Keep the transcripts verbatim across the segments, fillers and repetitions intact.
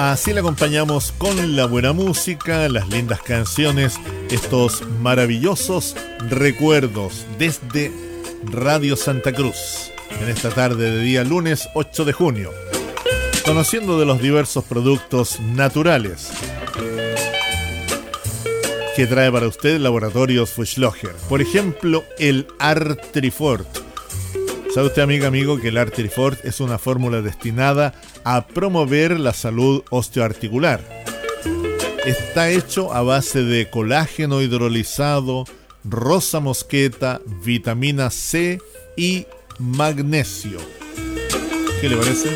Así le acompañamos con la buena música, las lindas canciones, estos maravillosos recuerdos desde Radio Santa Cruz, en esta tarde de día lunes ocho de junio, conociendo de los diversos productos naturales que trae para usted Laboratorios Fuchslocher. Por ejemplo, el Artrifort. ¿Sabe usted, amiga, amigo, que el Artrifort es una fórmula destinada a promover la salud osteoarticular? Está hecho a base de colágeno hidrolizado, rosa mosqueta, vitamina C y magnesio. ¿Qué le parece?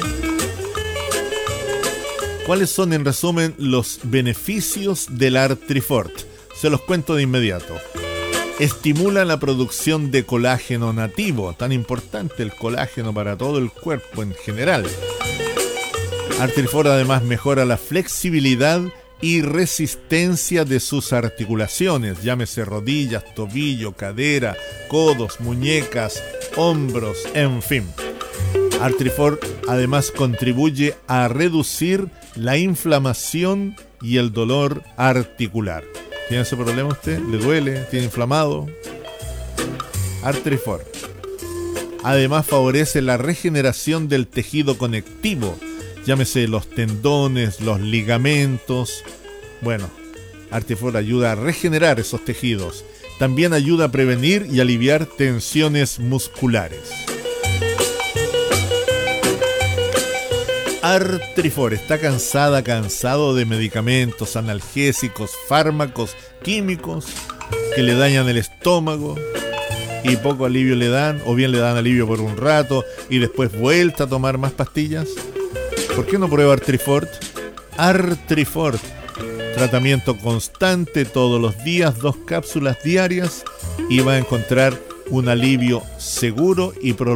¿Cuáles son, en resumen, los beneficios del Artrifort? Se los cuento de inmediato. Estimula la producción de colágeno nativo, tan importante el colágeno para todo el cuerpo en general. Artrifort además mejora la flexibilidad y resistencia de sus articulaciones, llámese rodillas, tobillo, cadera, codos, muñecas, hombros, en fin. Artrifort además contribuye a reducir la inflamación y el dolor articular. ¿Tiene ese problema usted? ¿Le duele? ¿Tiene inflamado? Artrifort. Además favorece la regeneración del tejido conectivo, llámese los tendones, los ligamentos. Bueno, Artrifort ayuda a regenerar esos tejidos. También ayuda a prevenir y aliviar tensiones musculares. Artrifort está cansada, cansado de medicamentos, analgésicos, fármacos, químicos que le dañan el estómago y poco alivio le dan, o bien le dan alivio por un rato y después vuelta a tomar más pastillas. ¿Por qué no prueba Artrifort? Artrifort, tratamiento constante todos los días, dos cápsulas diarias, y va a encontrar un alivio seguro y prolongado